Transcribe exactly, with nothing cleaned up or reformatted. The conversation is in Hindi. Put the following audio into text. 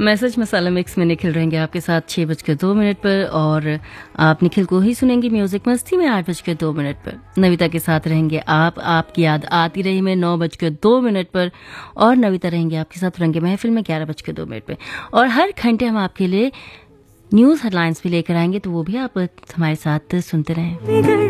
मैसेज मसाला मिक्स में निखिल रहेंगे आपके साथ छह बजकर दो मिनट पर और आप निखिल को ही सुनेंगे म्यूजिक मस्ती में आठ बजकर दो मिनट पर। नविता के साथ रहेंगे आप आपकी याद आती रही में नौ बजकर दो मिनट पर और नविता रहेंगे आपके साथ रंगे महफिल में ग्यारह बजकर दो मिनट पर। और हर घंटे हम आपके लिए न्यूज हेडलाइंस भी लेकर आएंगे, तो वो भी आप हमारे साथ सुनते रहें।